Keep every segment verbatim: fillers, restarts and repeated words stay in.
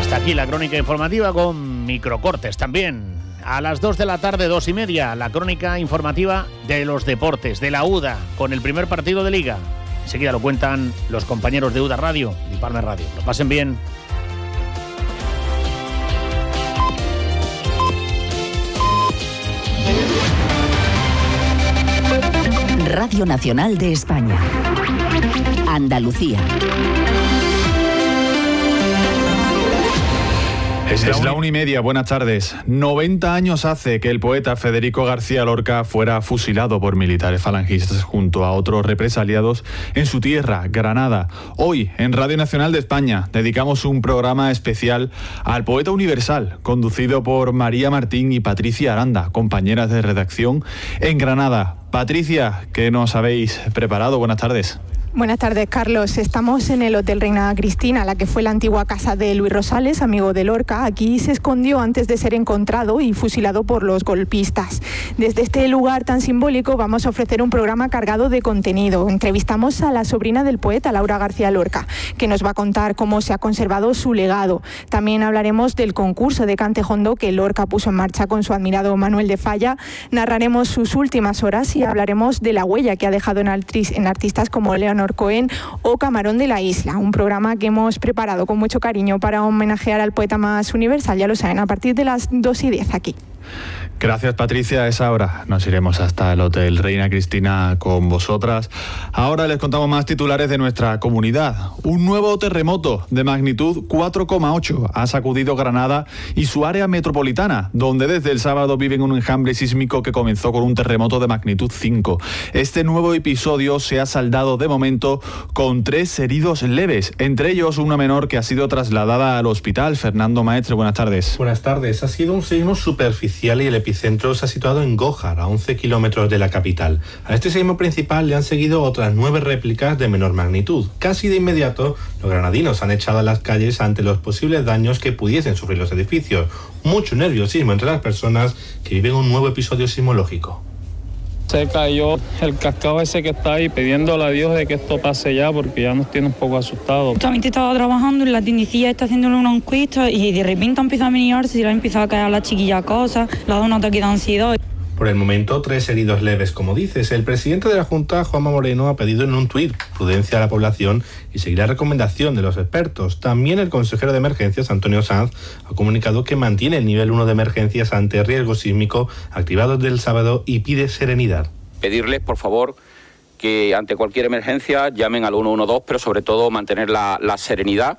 Hasta aquí la crónica informativa con microcortes también. A las dos de la tarde, dos y media, la crónica informativa de los deportes, de la U D A, con el primer partido de Liga. Enseguida lo cuentan los compañeros de U D A Radio y Palme Radio. Lo pasen bien. Radio Nacional de España. Andalucía. Es, es la una y media, buenas tardes. noventa años hace que el poeta Federico García Lorca fuera fusilado por militares falangistas junto a otros represaliados en su tierra, Granada. Hoy, en Radio Nacional de España, dedicamos un programa especial al poeta universal, conducido por María Martín y Patricia Aranda, compañeras de redacción en Granada. Patricia, ¿qué nos habéis preparado? Buenas tardes. Buenas tardes, Carlos. Estamos en el Hotel Reina Cristina, la que fue la antigua casa de Luis Rosales, amigo de Lorca. Aquí se escondió antes de ser encontrado y fusilado por los golpistas. Desde este lugar tan simbólico vamos a ofrecer un programa cargado de contenido. Entrevistamos a la sobrina del poeta, Laura García Lorca, que nos va a contar cómo se ha conservado su legado. También hablaremos del concurso de cante hondo que Lorca puso en marcha con su admirado Manuel de Falla. Narraremos sus últimas horas y hablaremos de la huella que ha dejado en, artis- en artistas como Leonor Cohen o Camarón de la Isla, un programa que hemos preparado con mucho cariño para homenajear al poeta más universal, ya lo saben, a partir de las dos y diez aquí. Gracias, Patricia. A esa hora nos iremos hasta el Hotel Reina Cristina con vosotras. Ahora les contamos más titulares de nuestra comunidad. Un nuevo terremoto de magnitud cuatro coma ocho ha sacudido Granada y su área metropolitana, donde desde el sábado viven un enjambre sísmico que comenzó con un terremoto de magnitud cinco. Este nuevo episodio se ha saldado de momento con tres heridos leves, entre ellos una menor que ha sido trasladada al hospital. Fernando Maestre, buenas tardes. Buenas tardes. Ha sido un sismo superficial y el epicentro se ha situado en Gójar, a once kilómetros de la capital. A este sismo principal le han seguido otras nueve réplicas de menor magnitud. Casi de inmediato, los granadinos han echado a las calles ante los posibles daños que pudiesen sufrir los edificios. Mucho nerviosismo entre las personas que viven un nuevo episodio sismológico. Se cayó el cascado ese que está ahí, pidiéndole a Dios de que esto pase ya, porque ya nos tiene un poco asustados. Justamente estaba trabajando en la tiendecilla, está haciéndole una encuesta y de repente empieza a venirse y le ha empezado a caer a la chiquilla cosas, le ha dado un ataque de ansiedad. Por el momento, tres heridos leves, como dices. El presidente de la Junta, Juanma Moreno, ha pedido en un tuit prudencia a la población y seguir la recomendación de los expertos. También el consejero de emergencias, Antonio Sanz, ha comunicado que mantiene el nivel uno de emergencias ante riesgo sísmico activado desde el sábado y pide serenidad. Pedirles, por favor, que ante cualquier emergencia llamen al uno uno dos, pero sobre todo mantener la, la serenidad.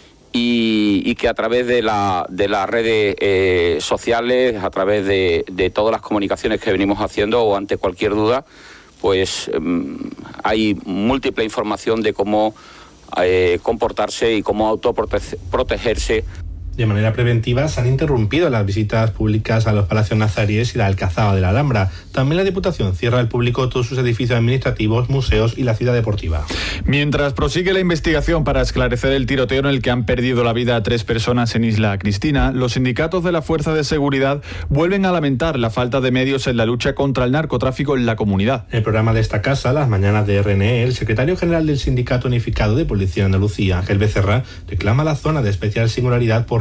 Y, y que a través de, la, de las redes eh, sociales, a través de, de todas las comunicaciones que venimos haciendo o ante cualquier duda, pues eh, hay múltiple información de cómo eh, comportarse y cómo autoprotegerse. De manera preventiva se han interrumpido las visitas públicas a los Palacios Nazaríes y la Alcazaba de la Alhambra. También la Diputación cierra al público todos sus edificios administrativos, museos y la ciudad deportiva. Mientras prosigue la investigación para esclarecer el tiroteo en el que han perdido la vida a tres personas en Isla Cristina, los sindicatos de la Fuerza de Seguridad vuelven a lamentar la falta de medios en la lucha contra el narcotráfico en la comunidad. En el programa de esta casa, Las Mañanas de R N E, el secretario general del Sindicato Unificado de Policía de Andalucía, Ángel Becerra, reclama la zona de especial singularidad por